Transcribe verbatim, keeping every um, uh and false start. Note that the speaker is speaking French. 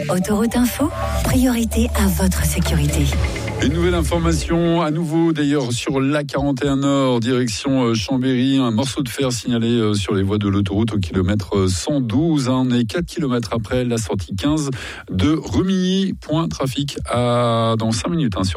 Autoroute Info, priorité à votre sécurité. Une nouvelle information, à nouveau d'ailleurs sur l'A quarante et un Nord, direction Chambéry, un morceau de fer signalé sur les voies de l'autoroute au kilomètre cent douze. On est quatre kilomètres après la sortie quinze de Remilly. Point trafic à, dans cinq minutes. Hein, sur